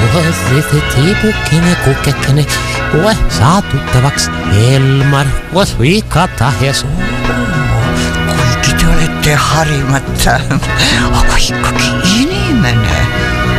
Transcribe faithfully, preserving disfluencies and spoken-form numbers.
Tiipukkini kukkekene, koe saa tuttavaks Elmar, koos Vikata ja suu. Kuigi te olete harimata, aga ikkagi inimene.